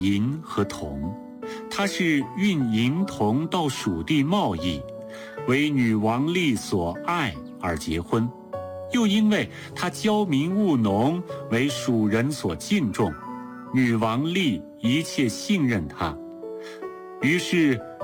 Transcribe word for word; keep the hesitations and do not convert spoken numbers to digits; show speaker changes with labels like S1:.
S1: 银和铜，他是运银铜到蜀地贸易，为女王丽所爱而结婚，又因为他教民务农，为蜀人所敬重，女王丽一切信任他，于是